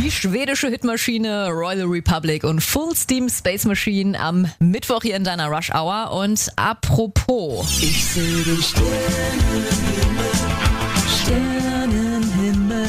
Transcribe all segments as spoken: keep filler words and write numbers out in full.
Die schwedische Hitmaschine Royal Republic und Full Steam Space Machine am Mittwoch hier in deiner Rush Hour. Und apropos, ich sehe den Sternenhimmel, Sternenhimmel,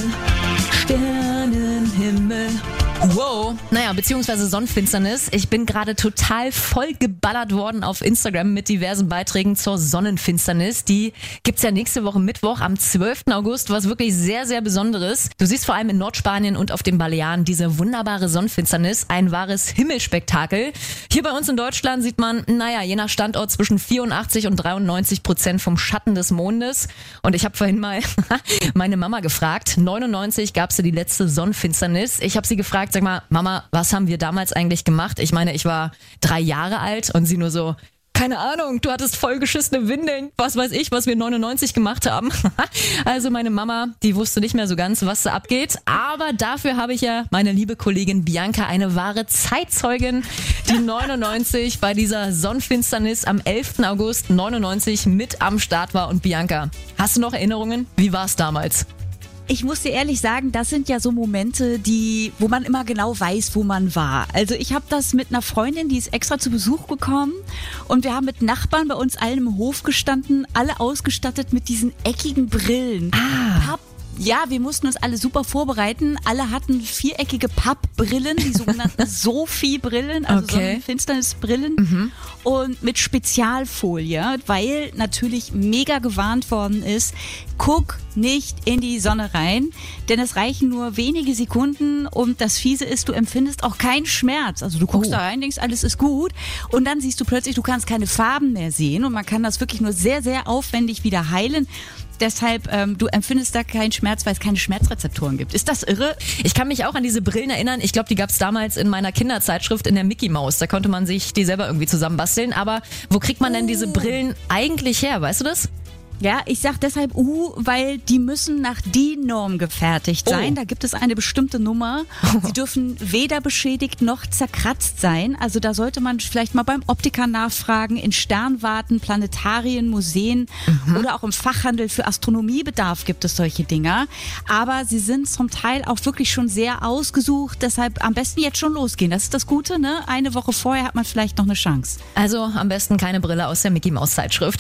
Sternenhimmel. Wow, naja, beziehungsweise Sonnenfinsternis. Ich bin gerade total voll geballert worden auf Instagram mit diversen Beiträgen zur Sonnenfinsternis. Die gibt's ja nächste Woche Mittwoch am zwölften August, was wirklich sehr, sehr Besonderes. Du siehst vor allem in Nordspanien und auf den Balearen diese wunderbare Sonnenfinsternis. Ein wahres Himmelspektakel. Hier bei uns in Deutschland sieht man, naja, je nach Standort zwischen vierundachtzig und dreiundneunzig Prozent vom Schatten des Mondes. Und ich habe vorhin mal meine Mama gefragt. neunundneunzig gab's ja die letzte Sonnenfinsternis. Ich habe sie gefragt, sag mal, Mama, was haben wir damals eigentlich gemacht? Ich meine, ich war drei Jahre alt und sie nur so, keine Ahnung, du hattest vollgeschissene Windeln. Was weiß ich, was wir neunundneunzig gemacht haben. Also meine Mama, die wusste nicht mehr so ganz, was da abgeht. Aber dafür habe ich ja meine liebe Kollegin Bianca, eine wahre Zeitzeugin, die neunundneunzig bei dieser Sonnenfinsternis am elften August neunundneunzig mit am Start war. Und Bianca, hast du noch Erinnerungen? Wie war es damals? Ich muss dir ehrlich sagen, das sind ja so Momente, die, wo man immer genau weiß, wo man war. Also ich habe das mit einer Freundin, die ist extra zu Besuch gekommen und wir haben mit Nachbarn bei uns allen im Hof gestanden, alle ausgestattet mit diesen eckigen Brillen. Ah. Papp- Ja, wir mussten uns alle super vorbereiten. Alle hatten viereckige Pappbrillen, die sogenannten Sophie-Brillen, also Okay. Sonnenfinsternisbrillen. Mhm. Und mit Spezialfolie, weil natürlich mega gewarnt worden ist, guck nicht in die Sonne rein, denn es reichen nur wenige Sekunden und das Fiese ist, du empfindest auch keinen Schmerz. Also du guckst Oh. da rein, denkst, alles ist gut und dann siehst du plötzlich, du kannst keine Farben mehr sehen und man kann das wirklich nur sehr, sehr aufwendig wieder heilen. Deshalb, ähm, du empfindest da keinen Schmerz, weil es keine Schmerzrezeptoren gibt. Ist das irre? Ich kann mich auch an diese Brillen erinnern. Ich glaube, die gab es damals in meiner Kinderzeitschrift in der Mickey Maus. Da konnte man sich die selber irgendwie zusammenbasteln. Aber wo kriegt man denn diese Brillen eigentlich her? Weißt du das? Ja, ich sag deshalb U, weil die müssen nach D I N-Norm gefertigt sein. Oh. Da gibt es eine bestimmte Nummer. Sie dürfen weder beschädigt noch zerkratzt sein. Also da sollte man vielleicht mal beim Optiker nachfragen, in Sternwarten, Planetarien, Museen oder auch im Fachhandel für Astronomiebedarf gibt es solche Dinger. Aber sie sind zum Teil auch wirklich schon sehr ausgesucht. Deshalb am besten jetzt schon losgehen. Das ist das Gute, ne? Eine Woche vorher hat man vielleicht noch eine Chance. Also am besten keine Brille aus der Mickey Maus Zeitschrift.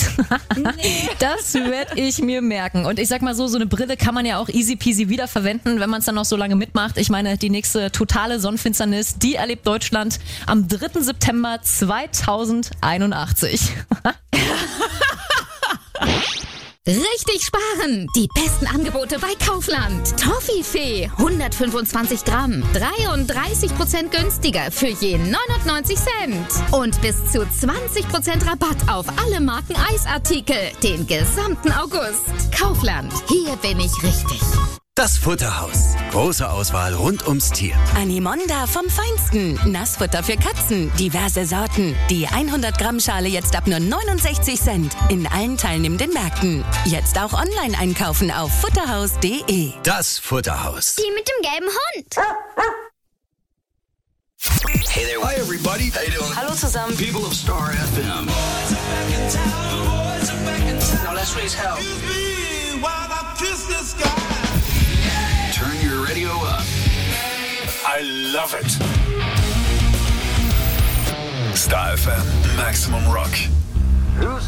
Das werde ich mir merken. Und ich sag mal so, so eine Brille kann man ja auch easy peasy wiederverwenden, wenn man es dann noch so lange mitmacht. Ich meine, die nächste totale Sonnenfinsternis, die erlebt Deutschland am dritten September zweitausendeinundachtzig. Richtig sparen! Die besten Angebote bei Kaufland. Toffifee hundertfünfundzwanzig Gramm, dreiunddreißig Prozent günstiger für je neunundneunzig Cent. Und bis zu zwanzig Prozent Rabatt auf alle Marken Eisartikel den gesamten August. Kaufland, hier bin ich richtig. Das Futterhaus. Große Auswahl rund ums Tier. Animonda vom Feinsten. Nassfutter für Katzen. Diverse Sorten. Die hundert Gramm Schale jetzt ab nur neunundsechzig Cent. In allen teilnehmenden Märkten. Jetzt auch online einkaufen auf futterhaus punkt de. Das Futterhaus. Die mit dem gelben Hund. Hey there. Hi everybody. How you doing? Hallo zusammen. People of Star F M. Now let's raise hell. Turn your radio up. I love it. Star F M, Maximum Rock.